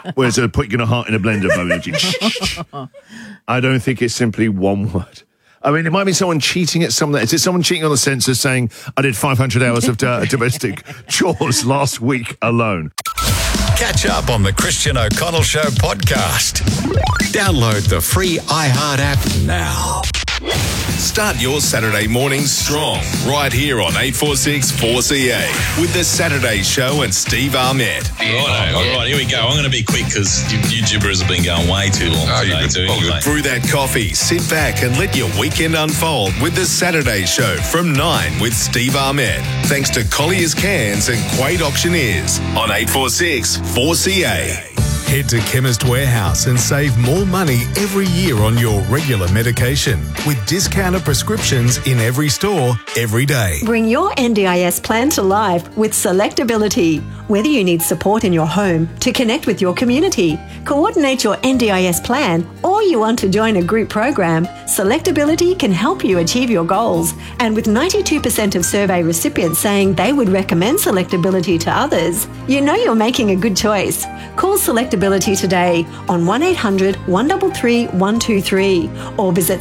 Whereas putting your heart in a blender emoji. I don't think it's simply one word. I mean, it might be someone cheating at something. Is it someone cheating on the census saying, I did 500 hours of domestic chores last week alone? Catch up on the Christian O'Connell Show podcast. Download the free iHeart app now. Start your Saturday morning strong right here on 846 4CA with the Saturday Show and Steve Ahmed. All right, here we go. I'm going to be quick because you gibberish have been going way too long today. Brew that coffee, sit back and let your weekend unfold with the Saturday Show from 9 with Steve Ahmed. Thanks to Collier's Cans and Quade Auctioneers on 846 4CA. Head to Chemist Warehouse and save more money every year on your regular medication with discounted prescriptions in every store, every day. Bring your NDIS plan to life with Selectability. Whether you need support in your home to connect with your community, coordinate your NDIS plan, or you want to join a group program, Selectability can help you achieve your goals. And with 92% of survey recipients saying they would recommend Selectability to others, you know you're making a good choice. Call Selectability today on 1800 133 123 or visit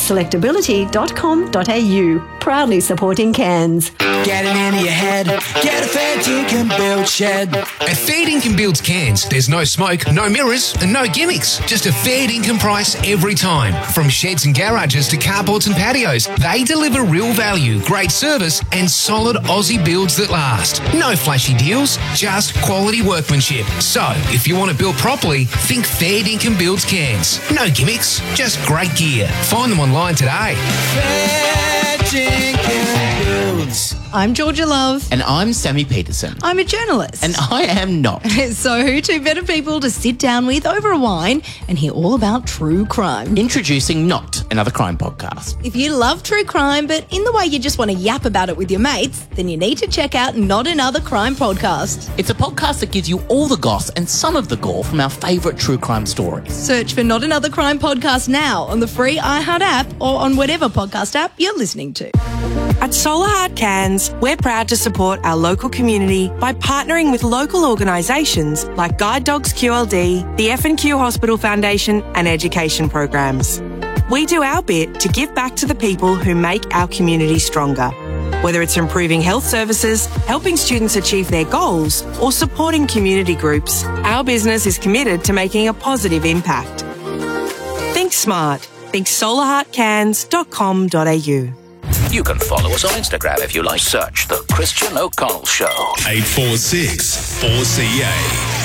selectability.com.au. Proudly supporting Cairns. Get it into your head. Get a fair dinkum build shed. At Fair Dinkum Builds Cairns, there's no smoke, no mirrors, and no gimmicks. Just a fair dinkum price every time. From sheds and garages to carports and patios, they deliver real value, great service, and solid Aussie builds that last. No flashy deals, just quality workmanship. So, if you want to build properly, think Fair Dinkum Builds Cairns. No gimmicks, just great gear. Find them online today. Fair dinkum builds. I'm Georgia Love. And I'm Sammy Peterson. I'm a journalist. And I am not. So who two better people to sit down with over a wine and hear all about true crime? Introducing Not, another crime podcast. If you love true crime, but in the way you just want to yap about it with your mates, then you need to check out Not Another Crime podcast. It's a podcast that gives you all the goss and some of the gore from our favourite true crime stories. Search for Not Another Crime podcast now on the free iHeart app or on whatever podcast app you're listening to. At Solar Heart Cairns, we're proud to support our local community by partnering with local organisations like Guide Dogs QLD, the F&Q Hospital Foundation and education programs. We do our bit to give back to the people who make our community stronger. Whether it's improving health services, helping students achieve their goals, or supporting community groups, our business is committed to making a positive impact. Think smart. Think solarheartcairns.com.au. You can follow us on Instagram if you like. Search The Christian O'Connell Show. 846 4CA.